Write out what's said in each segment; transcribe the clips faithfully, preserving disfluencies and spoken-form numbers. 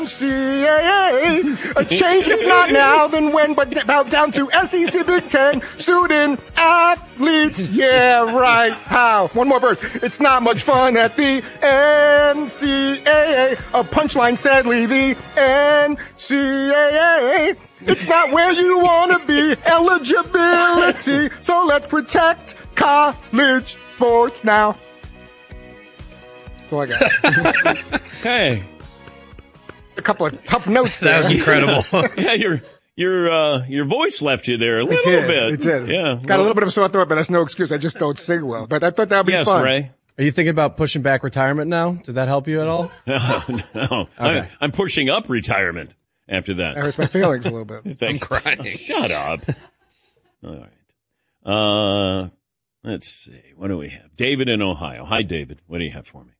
C A A, a change if not now, then when, but about down to S E C Big Ten, student athletes, yeah, right, how? One more verse. It's not much fun at the N C A A, a punchline, sadly, the N C A A, it's not where you want to be, eligibility, so let's protect college sports now. That's all I got. Hey. A couple of tough notes there. That was incredible. Yeah, your your uh, your voice left you there a little it did, bit. It did. Yeah, got well, a little bit of a sore throat, but that's no excuse. I just don't sing well. But I thought that would be yes, fun. Ray. Are you thinking about pushing back retirement now? Did that help you at all? No, no. Okay. I'm, I'm pushing up retirement after that. That hurts my feelings a little bit. I'm crying. Shut up. All right. Uh, let's see. What do we have? David in Ohio. Hi, David. What do you have for me?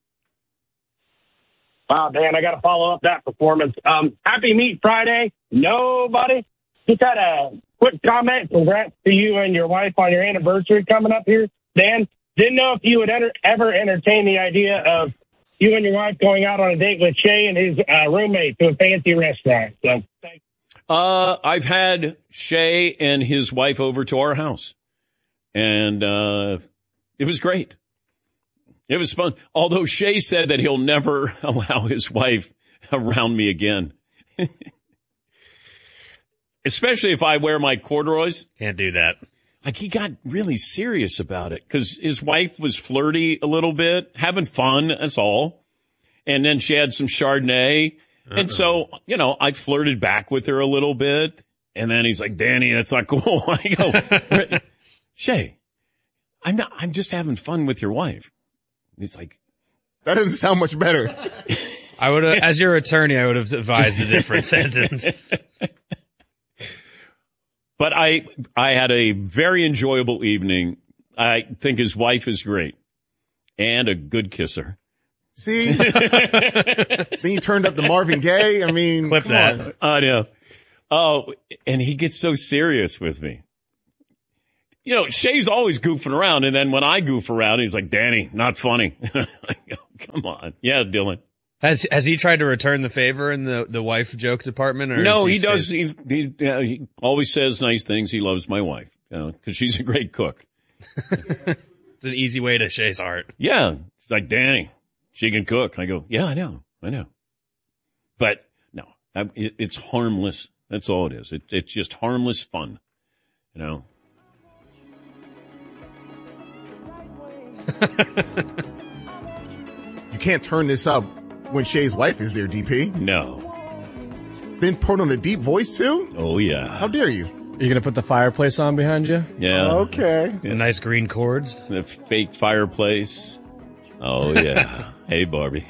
Wow, Dan, I got to follow up that performance. Um, happy Meat Friday. Nobody. Just had a quick comment. Congrats to you and your wife on your anniversary coming up here. Dan, didn't know if you would enter, ever entertain the idea of you and your wife going out on a date with Shay and his uh, roommate to a fancy restaurant. So, thanks. Uh, I've had Shay and his wife over to our house, and uh, it was great. It was fun. Although Shay said that he'll never allow his wife around me again. Especially if I wear my corduroys. Can't do that. Like, he got really serious about it because his wife was flirty a little bit, having fun, that's all. And then she had some Chardonnay. Uh-uh. And so, you know, I flirted back with her a little bit. And then he's like, Danny, that's not cool. I go, Shay, I'm not, I'm just having fun with your wife. It's like, that doesn't sound much better. I would, as your attorney, I would have advised a different sentence. But I, I had a very enjoyable evening. I think his wife is great and a good kisser. See, then you turned up the Marvin Gaye. I mean, clip that. On. I know. Oh, and he gets so serious with me. You know, Shay's always goofing around, and then when I goof around, he's like, Danny, not funny. I go, come on. Yeah, Dylan. Has has he tried to return the favor in the, the wife joke department? Or no, he, he does. He, he, uh, he always says nice things. He loves my wife, you know, because she's a great cook. It's an easy way to Shay's heart. Yeah. It's like, Danny, she can cook. I go, yeah, I know. I know. But, no, I, it, it's harmless. That's all it is. It, it's just harmless fun, you know. You can't turn this up when Shay's wife is there, D P. No. Then put on a deep voice, too? Oh, yeah. How dare you? Are you going to put the fireplace on behind you? Yeah. Okay. Some nice green cords. The fake fireplace. Oh, yeah. Hey, Barbie.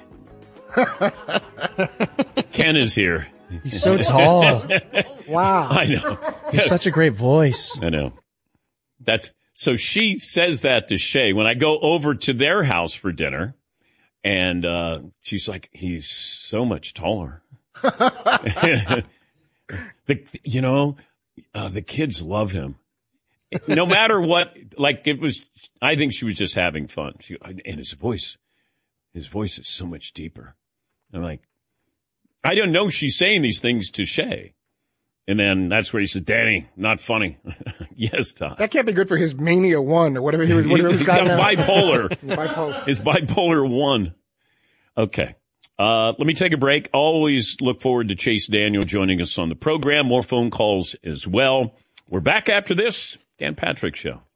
Ken is here. He's so tall. Wow. I know. He's such a great voice. I know. That's so she says that to Shay when I go over to their house for dinner, and uh, she's like, he's so much taller. the, you know, uh, the kids love him. No matter what, like it was, I think she was just having fun. She, and his voice, his voice is so much deeper. I'm like, I don't know she's saying these things to Shay. And then that's where he said, Danny, not funny. Yes, Todd. That can't be good for his mania one or whatever he was. Whatever he's got now. Bipolar. Bipolar. His bipolar one. Okay. Uh, let me take a break. Always look forward to Chase Daniel joining us on the program. More phone calls as well. We're back after this. Dan Patrick Show.